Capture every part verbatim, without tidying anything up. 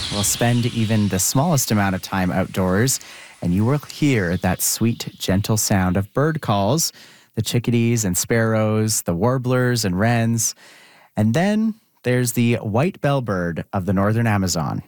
Well, spend even the smallest amount of time outdoors, and you will hear that sweet, gentle sound of bird calls, the chickadees and sparrows, the warblers and wrens. And then there's the white bellbird of the northern Amazon.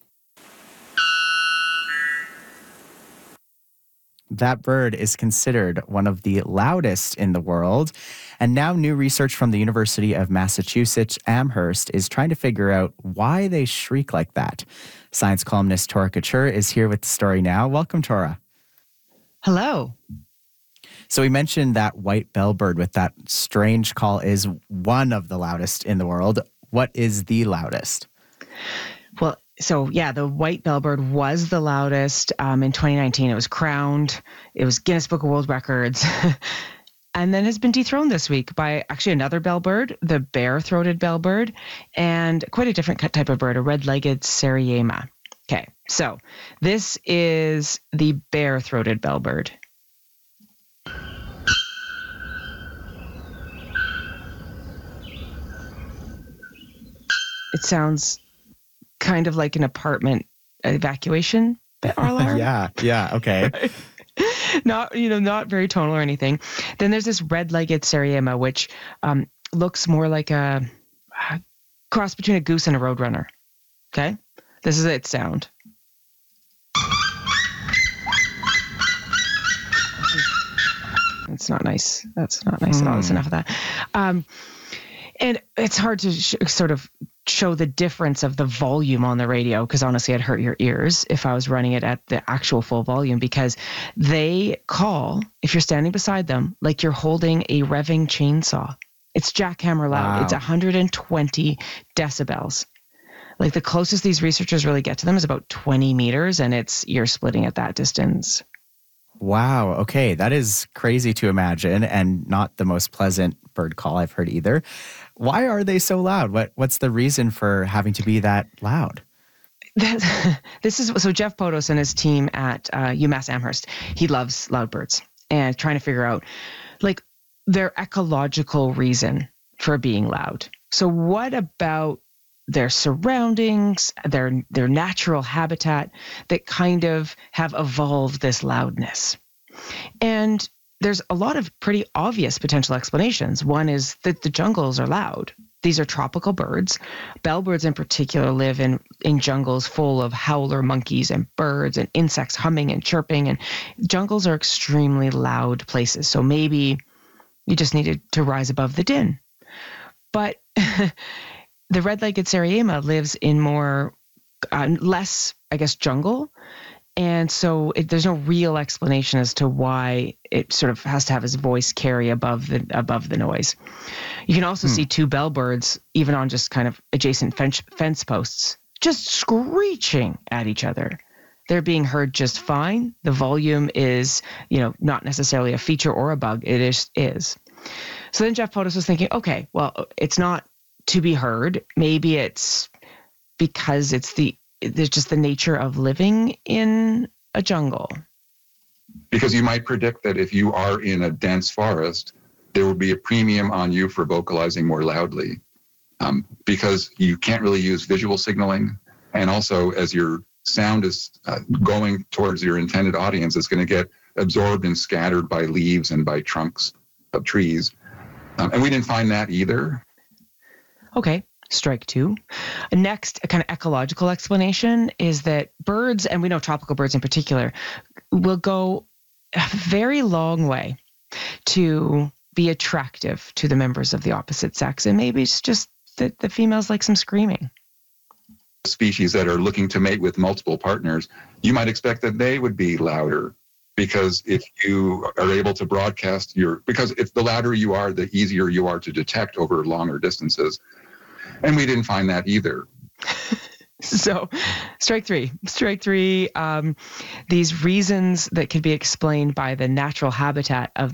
That bird is considered one of the loudest in the world. And now new research from the University of Massachusetts Amherst is trying to figure out why they shriek like that. Science columnist Tora Couture is here with the story now. Welcome, Tora. Hello. So we mentioned that white bellbird with that strange call is one of the loudest in the world. What is the loudest? Well, so yeah, the white bellbird was the loudest. Um, in twenty nineteen, it was crowned. It was Guinness Book of World Records. And then has been dethroned this week by actually another bellbird, the bare-throated bellbird, and quite a different type of bird, a red-legged Seriema. Okay, so this is the bare-throated bellbird. It sounds kind of like an apartment evacuation alarm. yeah, yeah, okay. Right? Not, you know, not very tonal or anything. Then there's this red-legged Seriema, which um, looks more like a, a cross between a goose and a roadrunner. Okay? This is its sound. It's not nice. That's not nice mm. at all. That's enough of that. Um, and it's hard to sh- sort of show the difference of the volume on the radio, because honestly, I'd hurt your ears if I was running it at the actual full volume, because they call, if you're standing beside them, like you're holding a revving chainsaw. It's jackhammer loud. Wow. It's one hundred twenty decibels. Like the closest these researchers really get to them is about twenty meters, and it's ear splitting at that distance. Wow. Okay. That is crazy to imagine, and not the most pleasant bird call I've heard either. Why are they so loud? What What's the reason for having to be that loud? That, this is so Jeff Potos and his team at uh, UMass Amherst. He loves loud birds and trying to figure out like their ecological reason for being loud. So what about their surroundings, their their natural habitat that kind of have evolved this loudness? And there's a lot of pretty obvious potential explanations. One is that the jungles are loud. These are tropical birds. Bellbirds in particular live in, in jungles full of howler monkeys and birds and insects humming and chirping. And jungles are extremely loud places. So maybe you just needed to rise above the din. But the red-legged Seriema lives in more, uh, less, I guess, jungle. And so it, there's no real explanation as to why it sort of has to have its voice carry above the above the noise. You can also hmm. see two bellbirds, even on just kind of adjacent fence, fence posts, just screeching at each other. They're being heard just fine. The volume is, you know, not necessarily a feature or a bug. It is is. So then Jeff Potos was thinking, okay, well, it's not to be heard. Maybe it's because it's the there's just the nature of living in a jungle. Because you might predict that if you are in a dense forest, there will be a premium on you for vocalizing more loudly, um, because you can't really use visual signaling. And also, as your sound is uh, going towards your intended audience, it's going to get absorbed and scattered by leaves and by trunks of trees. Um, and we didn't find that either. Okay. Strike two. Next, a kind of ecological explanation is that birds, and we know tropical birds in particular, will go a very long way to be attractive to the members of the opposite sex. And maybe it's just that the females like some screaming. Species that are looking to mate with multiple partners, you might expect that they would be louder, because if you are able to broadcast your, because if the louder you are, the easier you are to detect over longer distances. And we didn't find that either. So strike three. Strike three, um, these reasons that could be explained by the natural habitat of